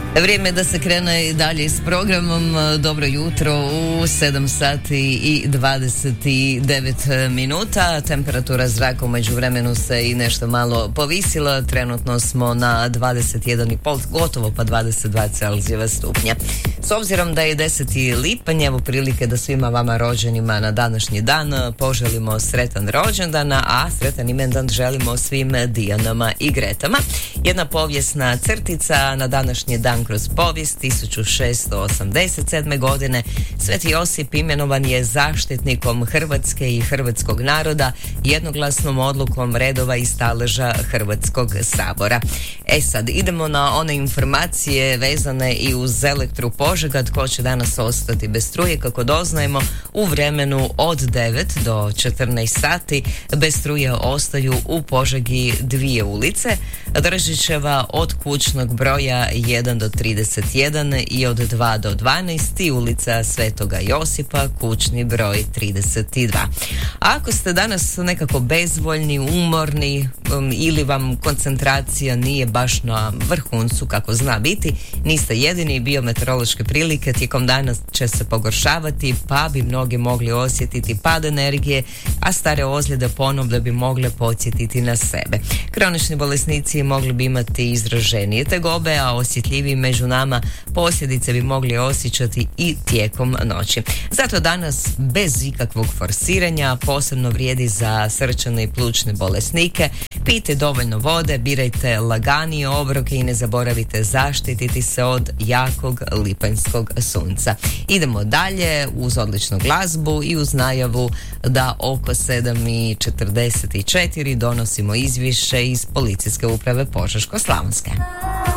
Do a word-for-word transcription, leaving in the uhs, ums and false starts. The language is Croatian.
Vrijeme da se krene dalje s programom. Dobro jutro u sedam sati i dvadeset devet minuta. Temperatura zraka u međuvremenu se i nešto malo povisila. Trenutno smo na dvadeset jedan i pol, gotovo pa dvadeset dva Celzijeva stupnja. S obzirom da je deseti lipanj, evo prilike da svima vama rođenima na današnji dan poželimo sretan rođendan, a sretan imendan želimo svim Dijanama i Gretama. Jedna povijesna crtica na današnji dan kroz povijest. Tisuću šesto osamdeset sedme. godine Sveti Josip imenovan je zaštitnikom Hrvatske i hrvatskog naroda jednoglasnom odlukom redova i staleža Hrvatskog sabora. E sad, idemo na one informacije vezane i uz Elektru Požega. Tko će danas ostati bez struje? Kako doznajemo, u vremenu od devet do četrnaest sati bez struje ostaju u Požegi dvije ulice: Držićeva od kućnog broja jedan do trideset jedan i od dva do dvanaest i ulica Svetoga Josipa, kućni broj trideset dva. A ako ste danas nekako bezvoljni, umorni um, ili vam koncentracija nije baš na vrhuncu kako zna biti, niste jedini. Biometeorološke prilike tijekom dana će se pogoršavati, pa bi mnogi mogli osjetiti pad energije, a stare ozljede ponovno bi mogle podsjetiti na sebe. Kronični bolesnici mogli bi imati izraženije tegobe, a osjetljiviji među nama posljedice bi mogli osjećati i tijekom noći. Zato danas bez ikakvog forsiranja, posebno vrijedi za srčane i plućne bolesnike. Pijte dovoljno vode, birajte laganije obroke i ne zaboravite zaštititi se od jakog lipanjskog sunca. Idemo dalje uz odličnu glazbu i uz najavu da oko sedam i četrdeset četiri donosimo izvješće iz Policijske uprave Požeško-slavonske.